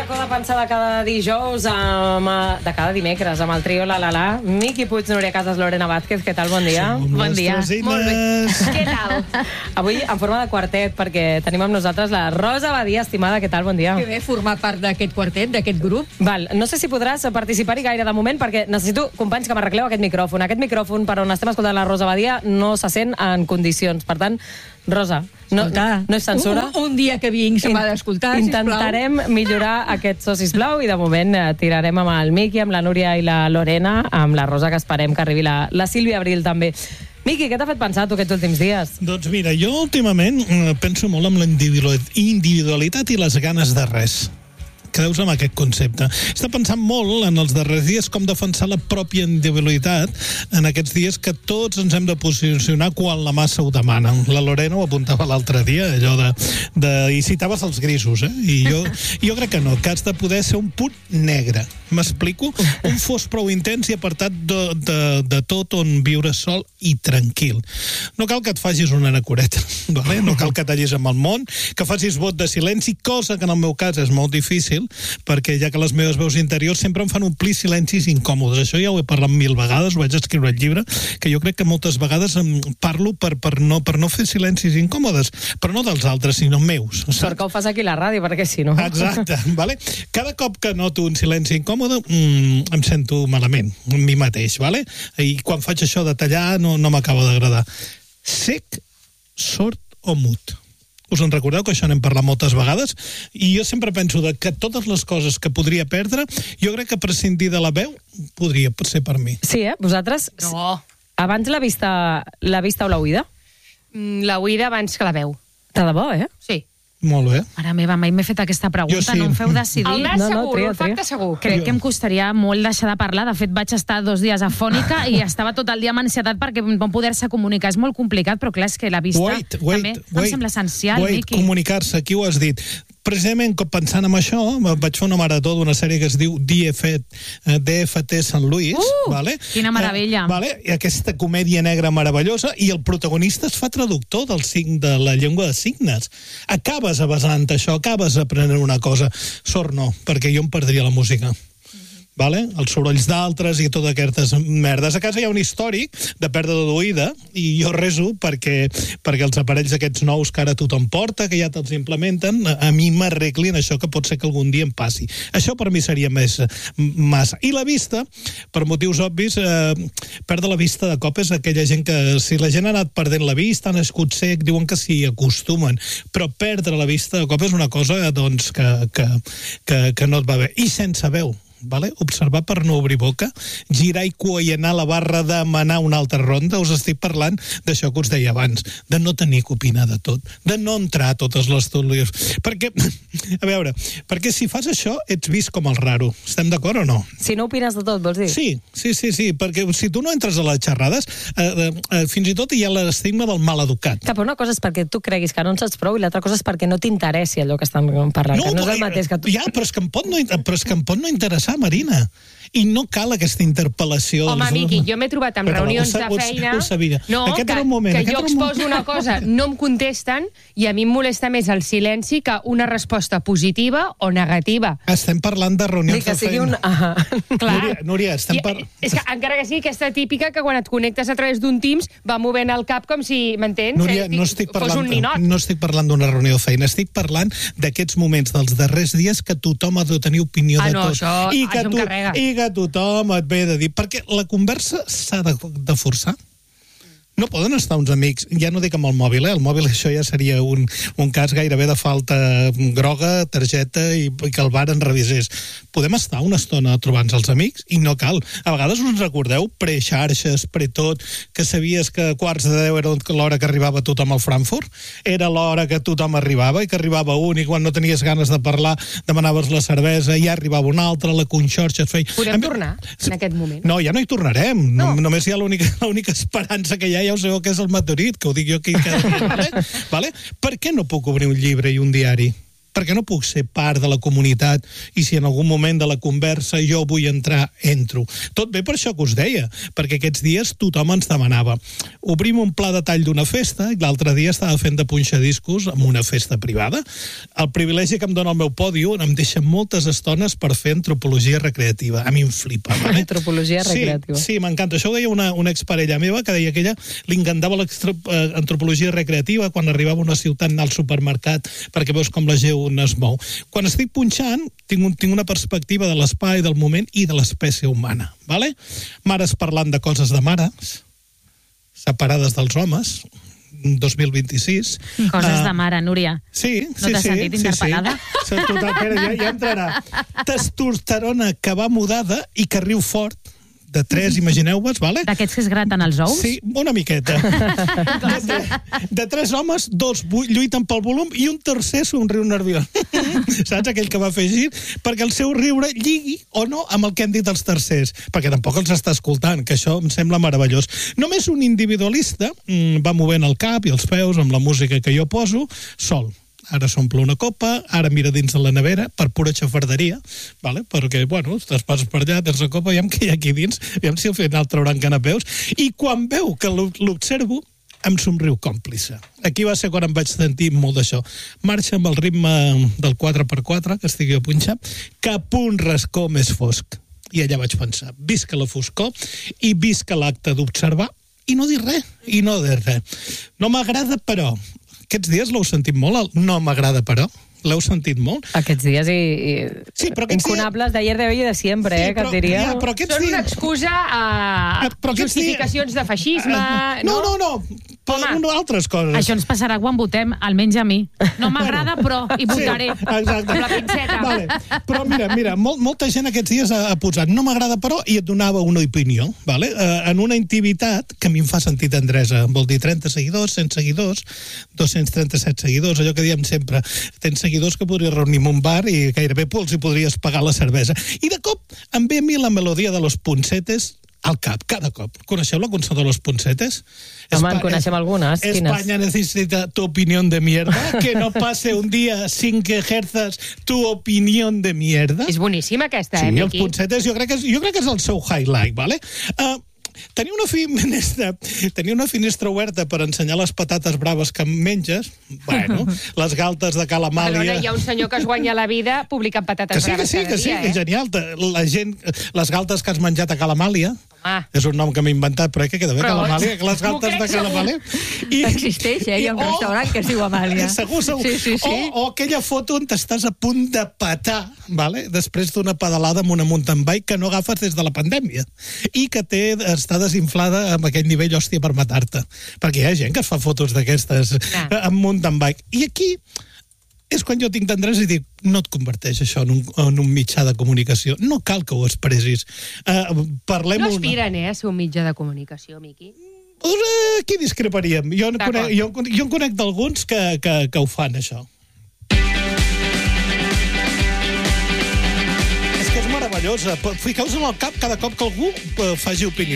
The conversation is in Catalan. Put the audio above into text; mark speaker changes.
Speaker 1: racó de pensar de cada dijous, de cada dimecres, amb el trio La La La. Miqui Puig, Núria Casas, Lorena Vázquez, què tal? Bon dia.
Speaker 2: Bon dia.
Speaker 1: Molt bé. Què tal? Avui en forma de quartet, perquè tenim amb nosaltres la Rosa Badia, estimada. Què tal? Bon dia.
Speaker 2: Que bé formar part d'aquest quartet, d'aquest grup.
Speaker 1: Val, no sé si podràs participar-hi gaire de moment, perquè necessito, companys, que m'arregleu aquest micròfon. Aquest micròfon, per on estem escoltant la Rosa Badia, no se sent en condicions. Per tant, Rosa, no és censura.
Speaker 2: Un dia que vinc se m'ha d'escoltar, sisplau.
Speaker 1: Intentarem millorar aquest so, sisplau, i de moment tirarem amb el Miqui, amb la Núria i la Lorena, amb la Rosa, que esperem que arribi la Sílvia Abril també. Miqui, què t'ha fet pensar tu aquests últims dies?
Speaker 3: Doncs mira, jo últimament penso molt en la individualitat i les ganes de res. Quedeu-vos amb aquest concepte. Està pensant molt en els darrers dies com defensar la pròpia individualitat en aquests dies que tots ens hem de posicionar quan la massa ho demana. La Lorena ho apuntava l'altre dia, allò i citaves els grisos, I jo crec que no, que has de poder ser un punt negre. M'explico? Un fos prou intens i apartat de tot, on viure sol i tranquil. No cal que et facis una anacoreta, vale? No cal que tallis amb el món, que facis vot de silenci, cosa que en el meu cas és molt difícil, perquè ja que les meves veus interiors sempre em fan omplir silencis incòmodes. Això ja ho he parlat 1000 vegades, ho vaig escriure al llibre, que jo crec que moltes vegades parlo per no fer silencis incòmodes, però no dels altres, sinó meus.
Speaker 1: Sort que ho fas aquí a la ràdio, perquè si no...
Speaker 3: Exacte, vale? Cada cop que noto un silenci incòmode, em sento malament, amb mi mateix, vale? I quan faig això de tallar no m'acaba d'agradar. Sec, sord o mut? Us en recordeu que això n'hem parlat moltes vegades? I jo sempre penso que totes les coses que podria perdre, jo crec que prescindir de la veu podria ser per mi.
Speaker 1: Sí, Vosaltres?
Speaker 4: No.
Speaker 1: Abans la vista o la oïda?
Speaker 4: La oïda abans que la veu.
Speaker 1: De debò,
Speaker 4: Sí.
Speaker 3: Molt bé.
Speaker 5: Mare meva, mai m'he fet aquesta pregunta,
Speaker 3: Jo sí.
Speaker 5: No em feu decidir.
Speaker 4: El nas segur, el facte segur.
Speaker 5: Crec que em costaria molt deixar de parlar. De fet, vaig estar 2 dies afònica i estava tot el dia amb ansietat perquè no poder-se comunicar. És molt complicat, però clar, és que la vista també em sembla essencial, Miqui.
Speaker 3: Comunicar-se, qui ho has dit? Precisament pensant en això, vaig fer una marató d'una sèrie que es diu DFT Sant Louis, vale?
Speaker 5: Quina meravella.
Speaker 3: Vale? I aquesta comèdia negra meravellosa, i el protagonista es fa traductor de la llengua de signes. Acabes avasant això, acabes aprenent una cosa. Sort no, perquè jo em perdria la música. Vale? Els sorolls d'altres i totes aquestes merdes. A casa hi ha un històric de pèrdua d'oïda i jo reso perquè els aparells aquests nous que ara tothom porta, que ja te'ls implementen, a mi m'arreglin això que pot ser que algun dia em passi. Això per mi seria massa. I la vista, per motius obvis, perdre la vista de cop és aquella gent que, si la gent ha anat perdent la vista, ha nascut cec, diuen que s'hi acostumen, però perdre la vista de cop és una cosa doncs, que no et va bé. I sense veu. Vale? Observar per no obrir boca, girar i cua i anar a la barra, demanar una altra ronda. Us estic parlant d'això que us deia abans, de no tenir que opinar de tot, de no entrar a totes les teories. Perquè, a veure, perquè si fas això ets vist com el raro. Estem d'acord o no?
Speaker 1: Si no opines de tot, vols dir?
Speaker 3: Sí, perquè si tu no entres a les xerrades, fins i tot hi ha l'estigma del mal educat.
Speaker 1: Però una cosa és perquè tu creguis que no en saps prou i l'altra cosa és perquè no t'interessi allò que estan parlant, que no és el mateix que tu...
Speaker 3: Ja, però és que em pot no interessar, Marina. I no cal aquesta interpel·lació.
Speaker 4: Home, Miqui, jo m'he trobat amb reunions de feina...
Speaker 3: Ho sabia.
Speaker 4: No, que jo exposo una cosa, no em contesten, i a mi em molesta més el silenci que una resposta positiva o negativa.
Speaker 3: Estem parlant de reunions de feina.
Speaker 4: Clar.
Speaker 3: Núria, estem parlant...
Speaker 4: És que encara que sigui aquesta típica que quan et connectes a través d'un Teams va movent el cap com si, m'entens?
Speaker 3: Núria, no estic parlant d'una reunió de feina, estic parlant d'aquests moments dels darrers dies que tothom ha de tenir opinió de tot.
Speaker 4: Això em carrega.
Speaker 3: I que tothom et ve de dir, perquè la conversa s'ha de forçar. No poden estar uns amics, ja no dic amb el mòbil, el mòbil això ja seria un cas gairebé de falta groga, targeta i que el bar en revisés. Podem estar una estona trobant-nos els amics i no cal. A vegades us recordeu, pre-xarxes, pre-tot, que sabies que 9:45 era l'hora que arribava tothom al Frankfurt? Era l'hora que tothom arribava i que arribava un i quan no tenies ganes de parlar demanaves la cervesa i ja arribava un altre, la conxorxa et feia...
Speaker 4: Podem tornar en aquest moment?
Speaker 3: No, ja no hi tornarem. Només hi ha l'única esperança que hi ha, ja ho sabeu que és el Maturit, que ho dic jo aquí cada dia. Vale? Per què no puc obrir un llibre i un diari? perquè no puc ser part de la comunitat i si en algun moment de la conversa jo vull entrar, entro. Tot bé per això que us deia, perquè aquests dies tothom ens demanava obrim un pla de tall d'una festa i l'altre dia estava fent de punxadiscos en una festa privada. El privilegi que em dona el meu pòdio em deixa moltes estones per fer antropologia recreativa. A mi em flipa. Vale?
Speaker 1: Antropologia recreativa.
Speaker 3: Sí, m'encanta. Això ho deia una exparella meva que deia que ella li encantava l'antropologia recreativa quan arribava a una ciutat, anar al supermercat, perquè veus com la gent es mou. Quan estic punxant, tinc una perspectiva de l'espai, del moment i de l'espècie humana. Vale? Mares parlant de coses de mares, separades dels homes, 2026.
Speaker 5: Coses de mare, Núria.
Speaker 3: Sí.
Speaker 5: No t'has sentit interpel·lada?
Speaker 3: Sí. Total, ja entrarà. Testosterona que va mudada i que riu fort, de 3, imagineu-vos, vale?
Speaker 5: D'aquests que es graten els ous?
Speaker 3: Sí, una miqueta. De 3 homes, 2 lluiten pel volum i un tercer somriu nerviós. Saps? Aquell que va fer així, perquè el seu riure lligui o no amb el que han dit els tercers, perquè tampoc els està escoltant, que això em sembla meravellós. Només un individualista va movent el cap i els peus amb la música que jo poso, sol. Ara s'omple una copa, ara mira dins de la nevera, per pura xafarderia, vale? Perquè, bueno, te'n passes per allà, tens la copa, aviam què hi ha aquí dins, aviam si al final trauran canapeus, i quan veu que l'observo, em somriu còmplice. Aquí va ser quan em vaig sentir molt d'això. Marxa amb el ritme del 4x4, que estigui a punxar, cap un rascó més fosc. I allà vaig pensar, visca la foscor i visca l'acte d'observar i no dir res, i no dir res. No m'agrada, però... Aquests dies l'heu sentit molt? No m'agrada, però. L'heu sentit molt?
Speaker 1: Aquests dies
Speaker 3: sí, però
Speaker 1: incunables d'ayer, de hoy i de sempre, sí, que et diria.
Speaker 3: Ja, però
Speaker 4: són una excusa a justificacions de feixisme...
Speaker 3: No. Altres coses.
Speaker 5: Això ens passarà quan votem, almenys a mi. No m'agrada, però hi votaré.
Speaker 3: Sí, exacte.
Speaker 4: Amb la pinceta.
Speaker 3: Vale. Però mira, molta gent aquests dies ha posat no m'agrada, però, i et donava una opinió, vale? En una intimitat que a mi em fa sentir tendresa. Vol dir 30 seguidors, 100 seguidors, 237 seguidors, allò que diem sempre, tens seguidors que podries reunir en un bar i gairebé els hi podries pagar la cervesa. I de cop em ve a mi la melodia de los Punsetes al cap, cada cop. Coneixeu la cançó de los Punsetes?
Speaker 1: Home, en coneixem algunes.
Speaker 3: España necesita tu opinión de mierda, que no pase un día sin que ejerzas tu opinión de mierda.
Speaker 4: És boníssima aquesta,
Speaker 3: sí,
Speaker 4: Miqui?
Speaker 3: Els Punsetes jo crec que és el seu highlight, vale? Tenia una finestra oberta per ensenyar les patates braves que menges, bueno, les galtes de Calamàlia...
Speaker 4: Hi ha un senyor que es guanya la vida publicant patates braves cada dia,
Speaker 3: que genial. La gent, les galtes que has menjat a Calamàlia, és un nom que m'he inventat, però que queda bé, Calamàlia, les galtes de Calamàlia...
Speaker 2: Existeix, hi ha un restaurant que es diu Amàlia.
Speaker 3: Segur.
Speaker 2: Sí.
Speaker 3: O aquella foto on t'estàs a punt de petar, després d'una pedalada amb una mountain bike que no agafes des de la pandèmia i que està desinflada amb aquell nivell, hòstia, per matar-te. Perquè hi ha gent que es fa fotos d'aquestes amb mountain bike. I aquí és quan jo tinc tendresa i dic, no et converteix això en un mitjà de comunicació. No cal que ho expressis.
Speaker 4: No aspiren, a ser un mitjà de comunicació, Miqui?
Speaker 3: Aquí discreparíem. Jo en conec d'alguns que ho fan, això. És que és meravellosa. Fiqueu-vos en el cap cada cop que algú faci opinió.